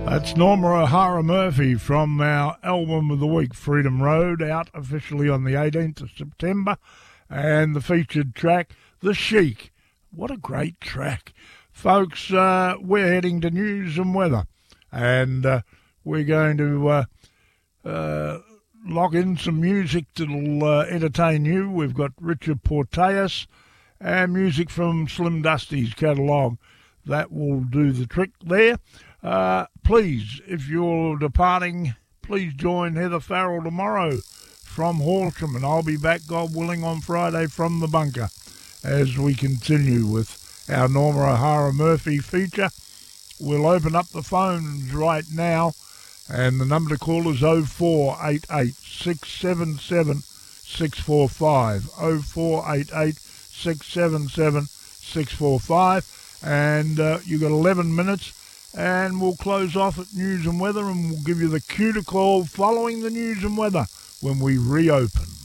That's Norma O'Hara Murphy from our album of the week, Freedom Road, out officially on the 18th of September. And the featured track, The Chic. What a great track. Folks, we're heading to news and weather. And we're going to lock in some music that'll entertain you. We've got Richard Porteous and music from Slim Dusty's catalogue. That will do the trick there. Please, if you're departing, please join Heather Farrell tomorrow from Horsham, and I'll be back, God willing, on Friday from the bunker as we continue with our Norma O'Hara Murphy feature. We'll open up the phones right now, and the number to call is 0488 677 645, 0488 677 645, and you've got 11 minutes. And we'll close off at news and weather, and we'll give you the cue to call following the news and weather when we reopen.